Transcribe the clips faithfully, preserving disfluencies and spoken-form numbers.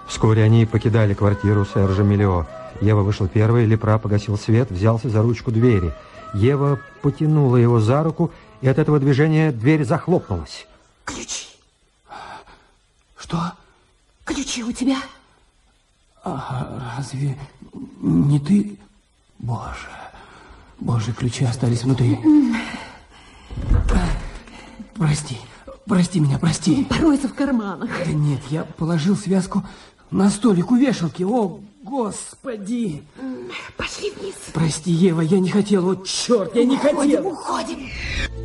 Вскоре они покидали квартиру Сержа Миллио. Ева вышла первой, Лепра погасил свет, взялся за ручку двери. Ева потянула его за руку, и от этого движения дверь захлопнулась. Ключи. Что? Ключи у тебя? А разве не ты? Боже, боже, ключи остались внутри. Прости, прости меня, прости. Поройся в карманах. Да нет, я положил связку на столик у вешалки. О, Господи! Пошли вниз. Прости, Ева, я не хотел. О, черт, я не уходим, хотел. Уходим, уходим.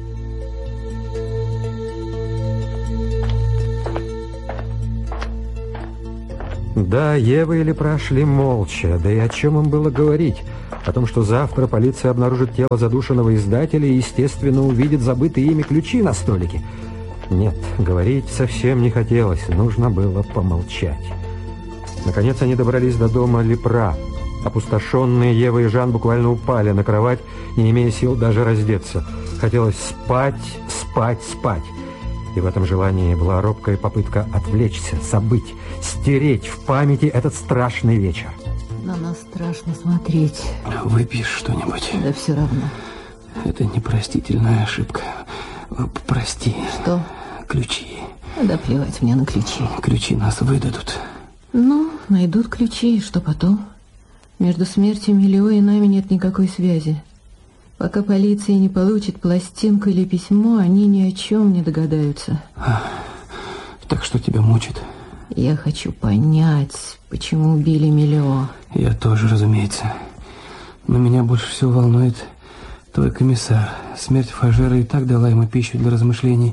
Да, Ева и Лепра шли молча. Да и о чем им было говорить? О том, что завтра полиция обнаружит тело задушенного издателя и, естественно, увидит забытые ими ключи на столике. Нет, говорить совсем не хотелось. Нужно было помолчать. Наконец они добрались до дома Лепра. Опустошенные Ева и Жан буквально упали на кровать, не имея сил даже раздеться. Хотелось спать, спать, спать. И в этом желании была робкая попытка отвлечься, забыть, стереть в памяти этот страшный вечер. На нас страшно смотреть. Выпьешь что-нибудь? Да все равно. Это непростительная ошибка. Прости. Что? Ключи. Да плевать мне на ключи. Ключи нас выдадут. Ну, найдут ключи, и что потом? Между смертью Миллио и нами нет никакой связи. Пока полиция не получит пластинку или письмо, они ни о чем не догадаются. А, так что тебя мучит? Я хочу понять, почему убили Миллио. Я тоже, разумеется. Но меня больше всего волнует твой комиссар. Смерть Фажера и так дала ему пищу для размышлений.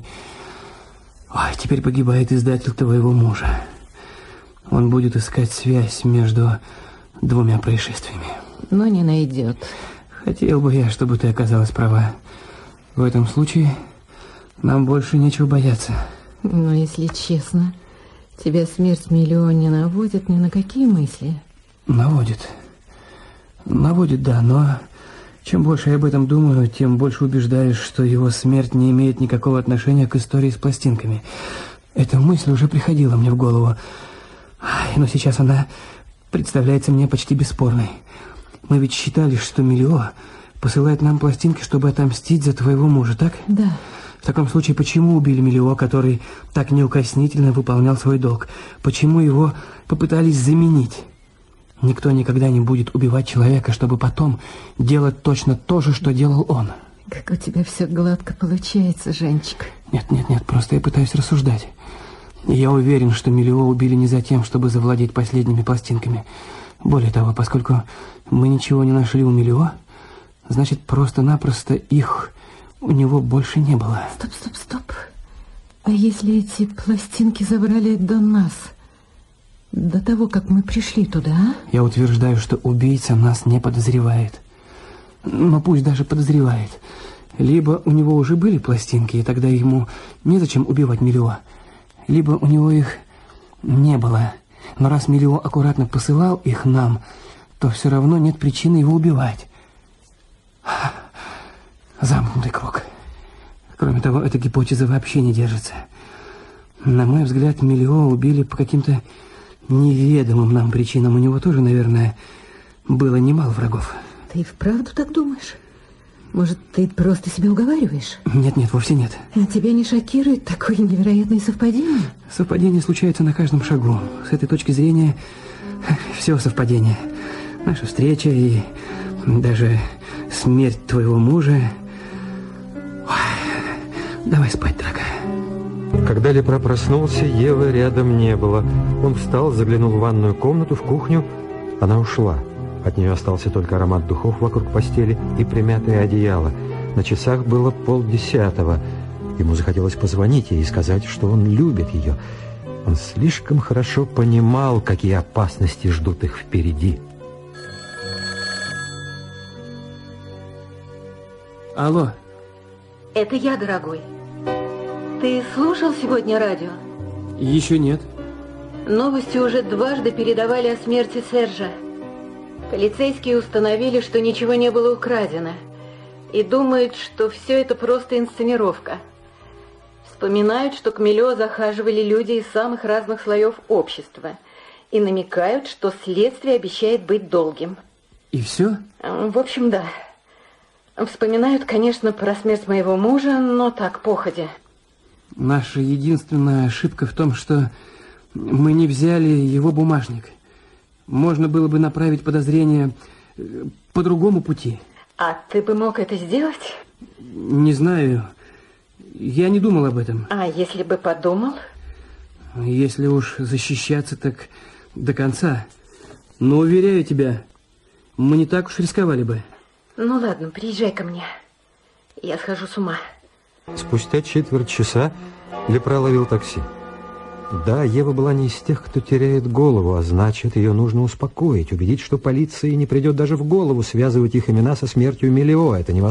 Ой, теперь погибает издатель твоего мужа. Он будет искать связь между двумя происшествиями. Но не найдет. Хотел бы я, чтобы ты оказалась права. В этом случае нам больше нечего бояться. Но если честно, тебя смерть Миллио не наводит ни на какие мысли? Наводит. Наводит, да, но чем больше я об этом думаю, тем больше убеждаюсь, что его смерть не имеет никакого отношения к истории с пластинками. Эта мысль уже приходила мне в голову. Ай, но сейчас она представляется мне почти бесспорной. Мы ведь считали, что Миллио посылает нам пластинки, чтобы отомстить за твоего мужа, так? Да. В таком случае, почему убили Миллио, который так неукоснительно выполнял свой долг? Почему его попытались заменить? Никто никогда не будет убивать человека, чтобы потом делать точно то же, что делал он. Как у тебя все гладко получается, Женчик. Нет, нет, нет, просто я пытаюсь рассуждать. Я уверен, что Миллио убили не за тем, чтобы завладеть последними пластинками. Более того, поскольку мы ничего не нашли у Миллио, значит, просто-напросто их у него больше не было. Стоп, стоп, стоп. А если эти пластинки забрали до нас? До того, как мы пришли туда, а? Я утверждаю, что убийца нас не подозревает. Но пусть даже подозревает. Либо у него уже были пластинки, и тогда ему незачем убивать Миллио. Либо у него их не было. Но раз Миллио аккуратно посылал их нам, то все равно нет причины его убивать. Замкнутый круг. Кроме того, эта гипотеза вообще не держится. На мой взгляд, Миллио убили по каким-то неведомым нам причинам. У него тоже, наверное, было немало врагов. Ты и вправду так думаешь? Может, ты просто себя уговариваешь? Нет, нет, вовсе нет. А тебя не шокирует такое невероятное совпадение? Совпадение случается на каждом шагу. С этой точки зрения все совпадение. Наша встреча и даже смерть твоего мужа. Ой, давай спать, дорогая. Когда Лепра проснулся, Евы рядом не было. Он встал, заглянул в ванную комнату, в кухню. Она ушла. От нее остался только аромат духов вокруг постели и примятое одеяло. На часах было полдесятого. Ему захотелось позвонить ей и сказать, что он любит ее. Он слишком хорошо понимал, какие опасности ждут их впереди. Алло. Это я, дорогой. Ты слушал сегодня радио? Еще нет. Новости уже дважды передавали о смерти Сержа. Полицейские установили, что ничего не было украдено, и думают, что все это просто инсценировка. Вспоминают, что к Миллио захаживали люди из самых разных слоев общества, и намекают, что следствие обещает быть долгим. И все? В общем, да. Вспоминают, конечно, про смерть моего мужа, но так, походя. Наша единственная ошибка в том, что мы не взяли его бумажник. Можно было бы направить подозрение по другому пути. А ты бы мог это сделать? Не знаю. Я не думал об этом. А если бы подумал? Если уж защищаться, так до конца. Но, уверяю тебя, мы не так уж рисковали бы. Ну ладно, приезжай ко мне. Я схожу с ума. Спустя четверть часа Лепра ловил такси. Да, Ева была не из тех, кто теряет голову, а значит, ее нужно успокоить, убедить, что полиции не придет даже в голову связывать их имена со смертью Мелио. Это невозможно.